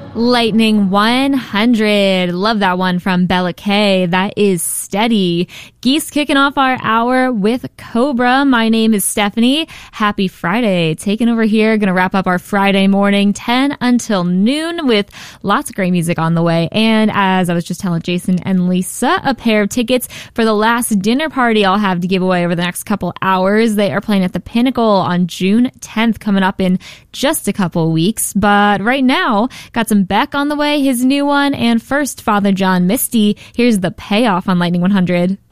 Lightning 100. Love that one from Bella K. That is Steady. Geese kicking off our hour with Cobra. My name is Stephanie. Happy Friday. Taking over here. Going to wrap up our Friday morning 10 until noon with lots of great music on the way. And as I was just telling Jason and Lisa, a pair of tickets for the last dinner party I'll have to give away over the next couple hours. They are playing at the Pinnacle on June 10th, coming up in just a couple weeks. But right now, got some Beck on the way, his new one, and first Father John Misty. Here's The Payoff on Lightning 100.